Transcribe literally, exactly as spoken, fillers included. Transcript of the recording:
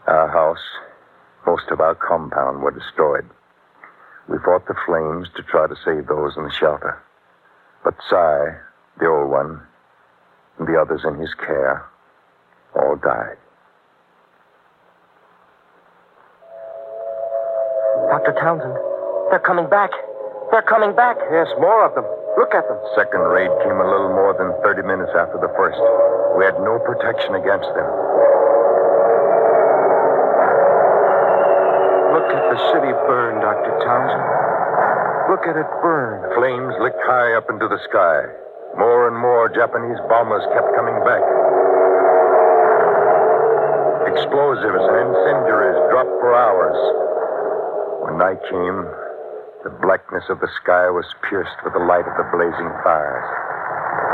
Our house, most of our compound were destroyed. We fought the flames to try to save those in the shelter. But Cy, the old one, and the others in his care, all died. Doctor Townsend, they're coming back. They're coming back. Yes, more of them. Look at them. Second raid came a little more than thirty minutes after the first. We had no protection against them. Look at the city burn, Doctor Townsend. Look at it burn. Flames licked high up into the sky. More and more Japanese bombers kept coming back. Explosives and incendiaries dropped for hours. When night came, the blackness of the sky was pierced with the light of the blazing fires.